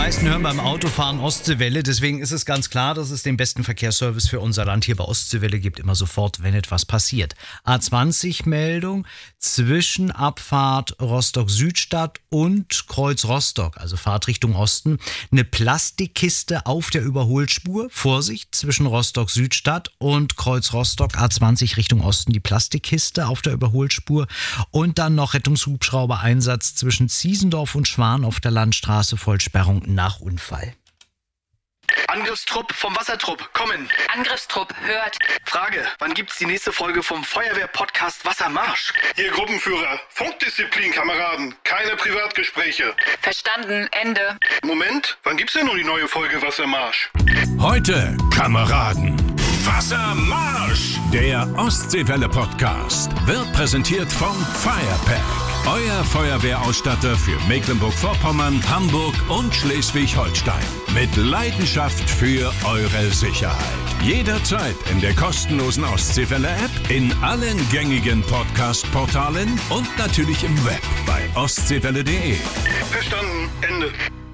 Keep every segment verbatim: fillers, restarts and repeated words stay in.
meisten hören beim Autofahren Ostseewelle, deswegen ist es ganz klar, dass es den besten Verkehrsservice für unser Land hier bei Ostseewelle gibt, immer sofort, wenn etwas passiert. A zwanzig Meldung zwischen Abfahrt Rostock-Südstadt und Kreuz Rostock, also Fahrt Richtung Osten. Eine Plastikkiste auf der Überholspur, Vorsicht, zwischen Rostock-Südstadt und Kreuz Rostock, A zwanzig Richtung Osten, die Plastikkiste auf der Überholspur. Und dann noch Rettungshubschrauber-Einsatz zwischen Ziesendorf und Schwan auf der Landstraße, Vollsperrung nach Unfall. Angriffstrupp vom Wassertrupp, kommen. Angriffstrupp, hört. Frage, wann gibt's die nächste Folge vom Feuerwehr-Podcast Wassermarsch? Ihr Gruppenführer, Funkdisziplin, Kameraden, keine Privatgespräche. Verstanden, Ende. Moment, wann gibt's denn nun die neue Folge Wassermarsch? Heute, Kameraden, Wassermarsch! Der Ostseewelle-Podcast wird präsentiert vom Firepack. Euer Feuerwehrausstatter für Mecklenburg-Vorpommern, Hamburg und Schleswig-Holstein. Mit Leidenschaft für eure Sicherheit. Jederzeit in der kostenlosen Ostseewelle-App, in allen gängigen Podcast-Portalen und natürlich im Web bei ostseewelle punkt de. Verstanden, Ende.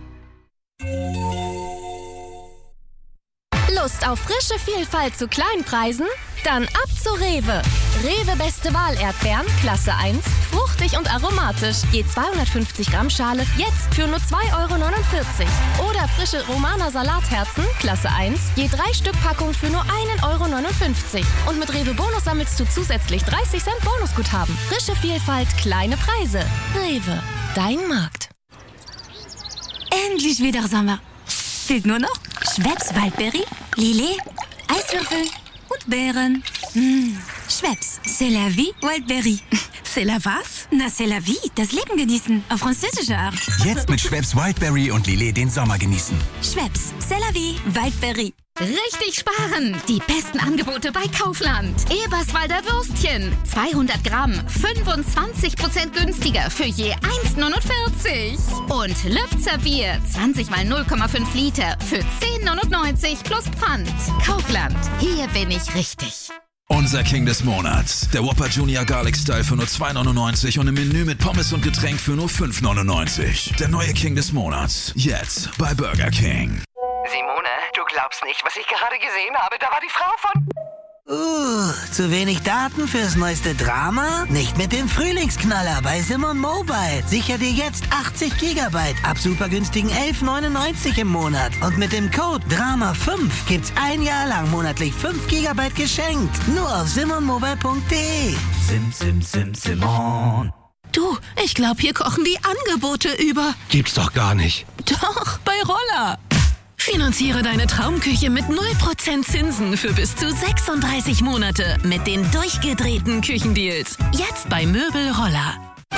Lust auf frische Vielfalt zu Kleinpreisen? Dann ab zu Rewe. Rewe Beste Wahl Erdbeeren, Klasse eins, fruchtig und aromatisch. Je zweihundertfünfzig Gramm Schale, jetzt für nur zwei Euro neunundvierzig. Oder frische Romana Salatherzen, Klasse eins, je drei Stück Packung für nur ein Euro neunundfünfzig. Und mit Rewe Bonus sammelst du zusätzlich dreißig Cent Bonusguthaben. Frische Vielfalt, kleine Preise. Rewe, dein Markt. Endlich wieder Sommer. Fehlt nur noch Schweppes Waldbeere, Lillet, Eiswürfel und Beeren. Mmh. Schweppes, c'est la vie, Wildberry. C'est la was? Na, c'est la vie, das Leben genießen, auf französische Art. Jetzt mit Schweppes Wildberry und Lillet den Sommer genießen. Schweppes, c'est la vie, Wildberry. Richtig sparen! Die besten Angebote bei Kaufland. Eberswalder Würstchen. zweihundert Gramm. fünfundzwanzig Prozent günstiger für je eins neunundvierzig. Und Lübzer Bier. zwanzig mal null Komma fünf Liter für zehn neunundneunzig plus Pfand. Kaufland. Hier bin ich richtig. Unser King des Monats. Der Whopper Junior Garlic Style für nur zwei neunundneunzig und im Menü mit Pommes und Getränk für nur fünf neunundneunzig. Der neue King des Monats. Jetzt bei Burger King. Simone, du glaubst nicht, was ich gerade gesehen habe. Da war die Frau von... Uh, zu wenig Daten fürs neueste Drama? Nicht mit dem Frühlingsknaller bei Simon Mobile. Sicher dir jetzt achtzig Gigabyte ab super günstigen elf neunundneunzig im Monat. Und mit dem Code Drama fünf gibt's ein Jahr lang monatlich fünf Gigabyte geschenkt. Nur auf simon mobile punkt de. Sim, sim, sim, Simon. Du, ich glaube, hier kochen die Angebote über. Gibt's doch gar nicht. Doch, bei Roller. Finanziere deine Traumküche mit null Prozent Zinsen für bis zu sechsunddreißig Monate mit den durchgedrehten Küchendeals. Jetzt bei Möbel Roller.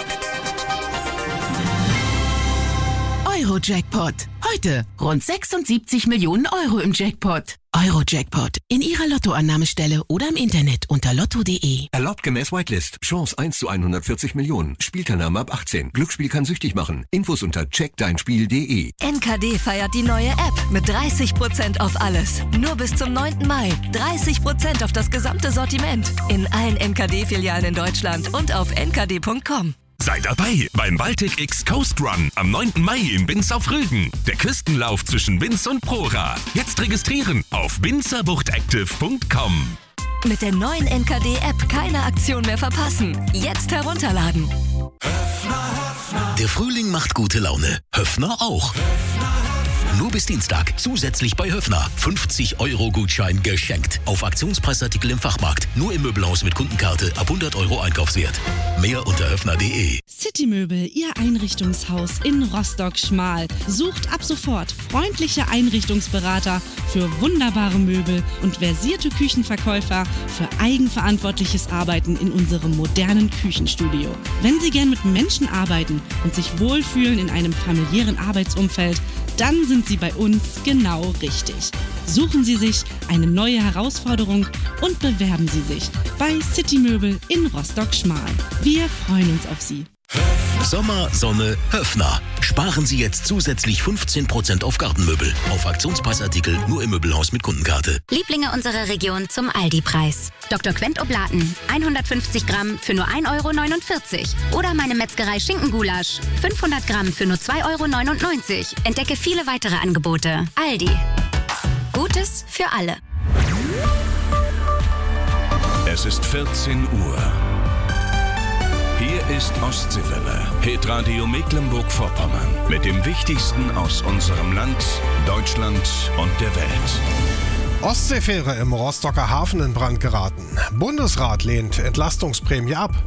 Euro-Jackpot. Heute rund sechsundsiebzig Millionen Euro im Jackpot. Euro-Jackpot. In Ihrer Lottoannahmestelle oder im Internet unter lotto punkt de. Erlaubt gemäß Whitelist. Chance eins zu hundertvierzig Millionen. Spielteilnahme ab achtzehn. Glücksspiel kann süchtig machen. Infos unter check dein spiel punkt de. N K D feiert die neue App mit dreißig Prozent auf alles. Nur bis zum neunten Mai. dreißig Prozent auf das gesamte Sortiment. In allen N K D-Filialen in Deutschland und auf n k d punkt com. Sei dabei beim Baltic X Coast Run am neunten Mai in Binz auf Rügen. Der Küstenlauf zwischen Binz und Prora. Jetzt registrieren auf binzerbuchtactive punkt com. Mit der neuen N K D-App keine Aktion mehr verpassen. Jetzt herunterladen. Der Frühling macht gute Laune. Höffner auch. Nur bis Dienstag. Zusätzlich bei Höffner. fünfzig Euro Gutschein geschenkt. Auf Aktionspreisartikel im Fachmarkt. Nur im Möbelhaus mit Kundenkarte ab hundert Euro Einkaufswert. Mehr unter höffner punkt de. Citymöbel, Ihr Einrichtungshaus in Rostock-Schmal. Sucht ab sofort freundliche Einrichtungsberater für wunderbare Möbel und versierte Küchenverkäufer für eigenverantwortliches Arbeiten in unserem modernen Küchenstudio. Wenn Sie gern mit Menschen arbeiten und sich wohlfühlen in einem familiären Arbeitsumfeld, dann sind Sie bei uns genau richtig. Suchen Sie sich eine neue Herausforderung und bewerben Sie sich bei Citymöbel in Rostock-Schmal. Wir freuen uns auf Sie. Sommer, Sonne, Höffner. Sparen Sie jetzt zusätzlich fünfzehn Prozent auf Gartenmöbel. Auf Aktionspreisartikel nur im Möbelhaus mit Kundenkarte. Lieblinge unserer Region zum Aldi-Preis. Doktor Quent Oblaten, hundertfünfzig Gramm für nur ein Euro neunundvierzig. Oder meine Metzgerei Schinkengulasch, fünfhundert Gramm für nur zwei Euro neunundneunzig. Entdecke viele weitere Angebote. Aldi. Gutes für alle. Es ist vierzehn Uhr. Hier ist Ostseewelle, Hitradio Mecklenburg-Vorpommern. Mit dem Wichtigsten aus unserem Land, Deutschland und der Welt. Ostseefähre im Rostocker Hafen in Brand geraten. Bundesrat lehnt Entlastungsprämie ab.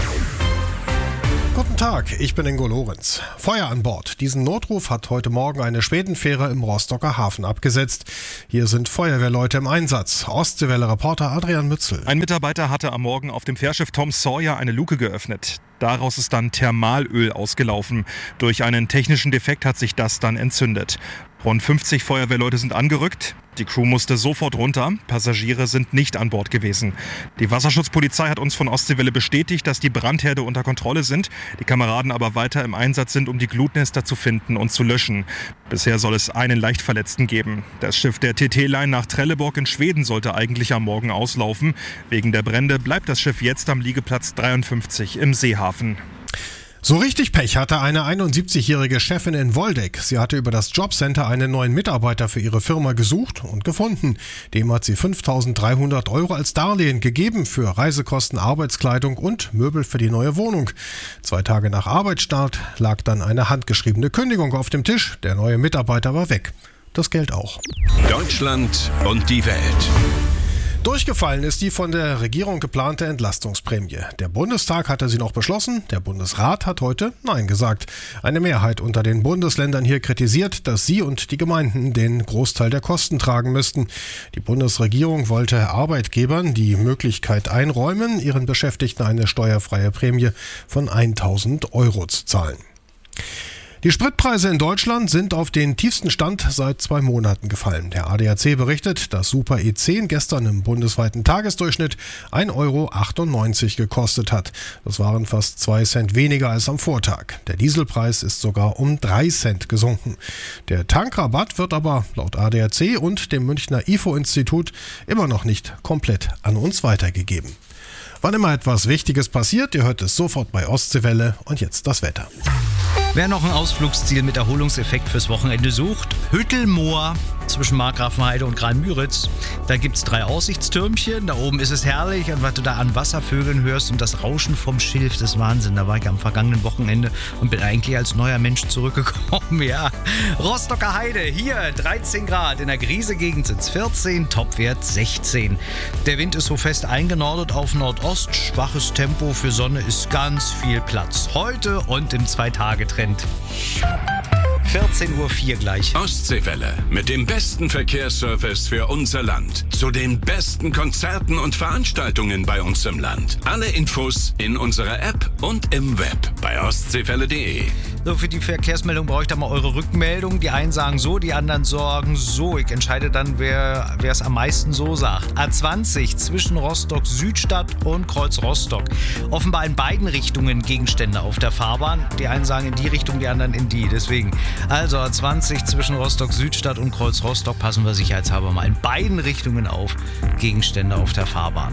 Guten Tag, ich bin Ingo Lorenz. Feuer an Bord. Diesen Notruf hat heute Morgen eine Schwedenfähre im Rostocker Hafen abgesetzt. Hier sind Feuerwehrleute im Einsatz. Ostseewelle-Reporter Adrian Mützel. Ein Mitarbeiter hatte am Morgen auf dem Fährschiff Tom Sawyer eine Luke geöffnet. Daraus ist dann Thermalöl ausgelaufen. Durch einen technischen Defekt hat sich das dann entzündet. Rund fünfzig Feuerwehrleute sind angerückt. Die Crew musste sofort runter. Passagiere sind nicht an Bord gewesen. Die Wasserschutzpolizei hat uns von Ostseewelle bestätigt, dass die Brandherde unter Kontrolle sind. Die Kameraden aber weiter im Einsatz sind, um die Glutnester zu finden und zu löschen. Bisher soll es einen Leichtverletzten geben. Das Schiff der T T-Line nach Trelleborg in Schweden sollte eigentlich am Morgen auslaufen. Wegen der Brände bleibt das Schiff jetzt am Liegeplatz dreiundfünfzig im Seehafen. So richtig Pech hatte eine einundsiebzigjährige Chefin in Woldeck. Sie hatte über das Jobcenter einen neuen Mitarbeiter für ihre Firma gesucht und gefunden. Dem hat sie fünftausenddreihundert Euro als Darlehen gegeben für Reisekosten, Arbeitskleidung und Möbel für die neue Wohnung. Zwei Tage nach Arbeitsstart lag dann eine handgeschriebene Kündigung auf dem Tisch. Der neue Mitarbeiter war weg. Das Geld auch. Deutschland und die Welt. Durchgefallen ist die von der Regierung geplante Entlastungsprämie. Der Bundestag hatte sie noch beschlossen, der Bundesrat hat heute Nein gesagt. Eine Mehrheit unter den Bundesländern hier kritisiert, dass sie und die Gemeinden den Großteil der Kosten tragen müssten. Die Bundesregierung wollte Arbeitgebern die Möglichkeit einräumen, ihren Beschäftigten eine steuerfreie Prämie von tausend Euro zu zahlen. Die Spritpreise in Deutschland sind auf den tiefsten Stand seit zwei Monaten gefallen. Der A D A C berichtet, dass Super E zehn gestern im bundesweiten Tagesdurchschnitt ein Euro achtundneunzig gekostet hat. Das waren fast zwei Cent weniger als am Vortag. Der Dieselpreis ist sogar um drei Cent gesunken. Der Tankrabatt wird aber laut A D A C und dem Münchner I F O-Institut immer noch nicht komplett an uns weitergegeben. Wann immer etwas Wichtiges passiert, ihr hört es sofort bei Ostseewelle und jetzt das Wetter. Wer noch ein Ausflugsziel mit Erholungseffekt fürs Wochenende sucht, Hüttelmoor zwischen Markgrafenheide und Grain-Müritz. Da gibt es drei Aussichtstürmchen, da oben ist es herrlich und was du da an Wasservögeln hörst und das Rauschen vom Schilf, das ist Wahnsinn. Da war ich am vergangenen Wochenende und bin eigentlich als neuer Mensch zurückgekommen, ja. Rostocker Heide, hier dreizehn Grad, in der Griese-Gegend sind es vierzehn, Topwert sechzehn. Der Wind ist so fest eingenordet auf Nordost, schwaches Tempo, für Sonne ist ganz viel Platz. Heute und im Zwei-Tage-Trend. vierzehn Uhr vier gleich. Ostseewelle mit dem besten Verkehrsservice für unser Land. Zu den besten Konzerten und Veranstaltungen bei uns im Land. Alle Infos in unserer App und im Web bei ostseewelle punkt de. So, für die Verkehrsmeldung brauche ich da mal eure Rückmeldung. Die einen sagen so, die anderen sagen so. Ich entscheide dann, wer es am meisten so sagt. A zwanzig zwischen Rostock Südstadt und Kreuz Rostock. Offenbar in beiden Richtungen Gegenstände auf der Fahrbahn. Die einen sagen in die Richtung, die anderen in die. Deswegen, also A zwanzig zwischen Rostock Südstadt und Kreuz Rostock, passen wir sicherheitshalber mal in beiden Richtungen auf. Gegenstände auf der Fahrbahn.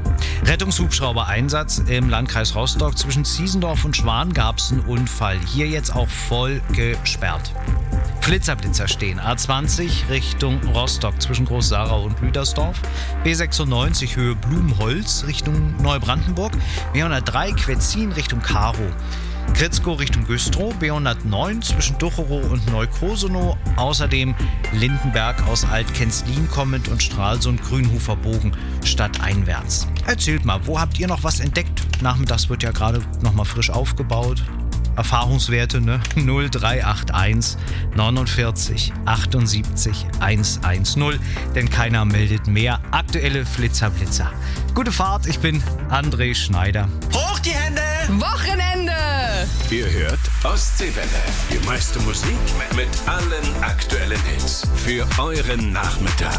Rettungshubschrauber-Einsatz im Landkreis Rostock. Zwischen Ziesendorf und Schwan gab es einen Unfall. Hier jetzt auch voll gesperrt. Flitzerblitzer stehen. A zwanzig Richtung Rostock zwischen Groß-Sarau und Lüdersdorf. B sechsundneunzig Höhe Blumenholz Richtung Neubrandenburg. B hundertdrei Quetzin Richtung Karow. Kritzkow Richtung Güstrow, B hundertneun zwischen Ducherow und Neukosenow, außerdem Lindenberg aus Alt-Kenzlin kommend und Stralsund Grünhofer Bogen stadteinwärts. Erzählt mal, wo habt ihr noch was entdeckt? Nachmittags wird ja gerade noch mal frisch aufgebaut. Erfahrungswerte, ne? null drei acht eins neunundvierzig achtundsiebzig hundertzehn, denn keiner meldet mehr. Aktuelle Flitzerblitzer. Gute Fahrt, ich bin André Schneider. Hoch die Hände! Wochenende! Ihr hört Ostseewelle, die meiste Musik mit allen aktuellen Hits für euren Nachmittag.